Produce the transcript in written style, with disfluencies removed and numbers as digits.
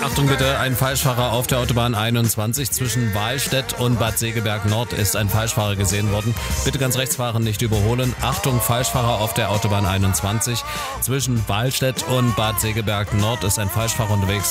Achtung bitte, ein Falschfahrer auf der Autobahn 21 zwischen Wahlstedt und Bad Segeberg Nord ist ein Falschfahrer gesehen worden. Bitte ganz rechts fahren, nicht überholen. Achtung, Falschfahrer auf der Autobahn 21 zwischen Wahlstedt und Bad Segeberg Nord ist ein Falschfahrer unterwegs.